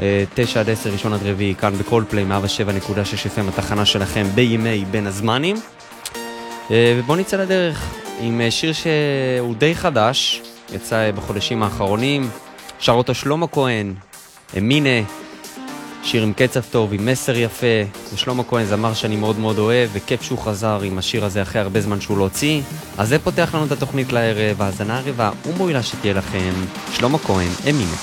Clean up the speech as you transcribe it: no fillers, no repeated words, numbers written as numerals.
9 עד 10, ראשון עד רביעי, כאן בקולפליי, 107.6 FM, התחנה שלכם בימי בין הזמנים. ובואו נצא לדרך עם שיר שהוא די חדש, יצא בחודשים האחרונים, שר אותו שלמה כהן, אמינה, שיר עם קצב טוב, עם מסר יפה, ושלמה כהן זמר שאני מאוד מאוד אוהב, וכיף שהוא חזר עם השיר הזה אחרי הרבה זמן שהוא לא הוציא. אז זה פותח לנו את התוכנית לערב, האזנה ערבה ומועילה שתהיה לכם, שלמה כהן, אמינה.